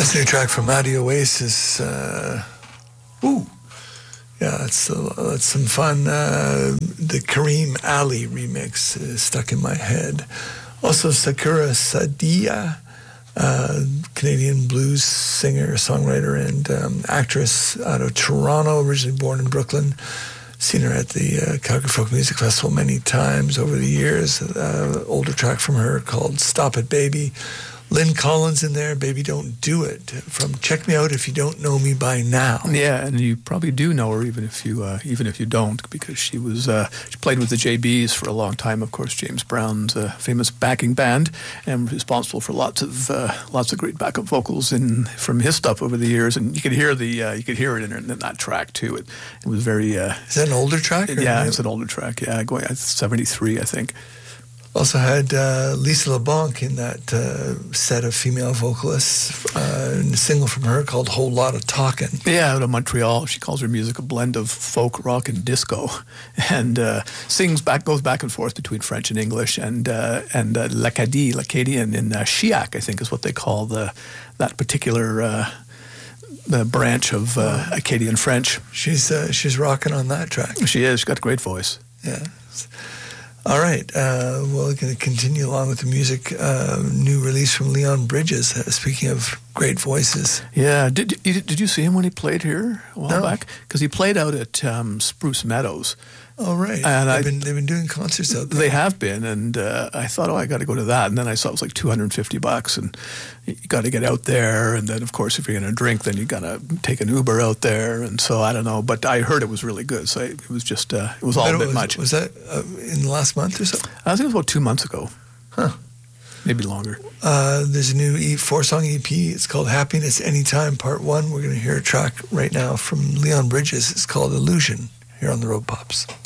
That's a new track from Adi Oasis. That's some fun. The Kareem Ali remix is stuck in my head. Also, Sakura Sadia, Canadian blues singer, songwriter, and actress out of Toronto, originally born in Brooklyn. Seen her at the Calgary Folk Music Festival many times over the years. Older track from her called Stop It Baby. Lynn Collins in there, Baby Don't Do It, from Check Me Out If You Don't Know Me By Now. Yeah, and you probably do know her even if you don't, because she played with the JBs for a long time, of course, James Brown's famous backing band, and responsible for lots of great backup vocals from his stuff over the years, and you could hear it in that track too. It was very. Is that an older track? Yeah, it's an older track. Yeah, going 73, I think. Also had Lisa LeBlanc in that set of female vocalists, and a single from her called Whole Lot of Talkin'. Yeah, out of Montreal. She calls her music a blend of folk, rock, and disco, and goes back and forth between French and English, and Lacadian in Chiac, I think is what they call that particular the branch of Acadian French. She's rocking on that track. She is. She's got a great voice. Yeah. All right, we're going to continue along with the music. New release from Leon Bridges. Speaking of great voices, yeah. Did you see him when he played here a while back? Because he played out at Spruce Meadows. Oh, right. And they've been doing concerts out there. They have been, and I thought, I got to go to that. And then I saw it was like $250, and you got to get out there. And then, of course, if you're going to drink, then you got to take an Uber out there. And so I don't know, but I heard it was really good. So it was just it was all a bit much. Was that in the last month or so? I think it was about 2 months ago. Huh. Maybe longer. There's a new 4-song EP. It's called Happiness Anytime Part 1. We're going to hear a track right now from Leon Bridges. It's called Illusion here on the Road Pops.